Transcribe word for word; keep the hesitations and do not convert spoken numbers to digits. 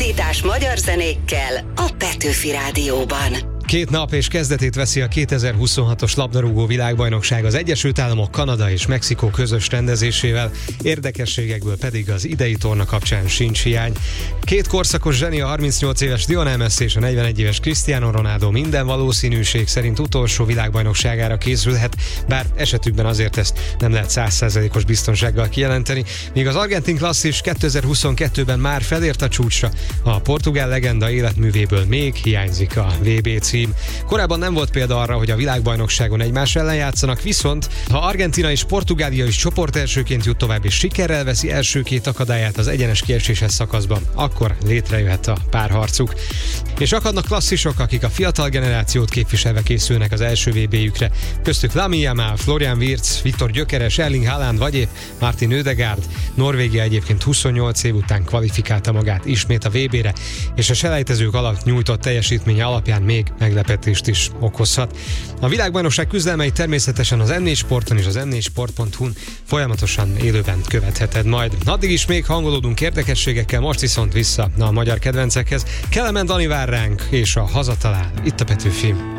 Kvalitás magyar zenékkel a Petőfi Rádióban. Két nap és kezdetét veszi a kétezer-huszonhatos labdarúgó világbajnokság az Egyesült Államok, Kanada és Mexikó közös rendezésével, érdekességekből pedig az idei torna kapcsán sincs hiány. Két korszakos zseni, a harmincnyolc éves Lionel Messi és a negyvenegy éves Cristiano Ronaldo minden valószínűség szerint utolsó világbajnokságára készülhet, bár esetükben azért ezt nem lehet száz százalékos biztonsággal kijelenteni, míg az argentin klasszis kétezer-huszonkettőben már felért a csúcsra, a portugál legenda életművéből még hiányzik a vé bé cím. Korábban nem volt példa arra, hogy a világbajnokságon egymás ellen játszanak, viszont ha Argentína és Portugália is csoportelsőként jut tovább és sikerrel veszi első két akadályát az egyenes kieséses szakaszban, akkor létrejöhet a párharcuk. És akadnak klasszisok, akik a fiatal generációt képviselve készülnek az első vé béjükre. Köztük Lamine Yamal, Florian Wirtz, Viktor Gyökeres, Erling Haaland vagy épp Martin Ödegaard. Norvégia egyébként huszonnyolc év után kvalifikálta magát ismét a vé bére, és a selejtezők alatt nyújtott teljesítménye alapján még meglepetést is okozhat. A világbajnokság küzdelmeit természetesen az em négy Sporton és az em négy sport pont hu-n folyamatosan élőben követheted majd. Addig is még hangolódunk érdekességekkel, most viszont vissza a magyar kedvencekhez. Kelemen Dani vár ránk, és a Hazatalál itt a Petőfi.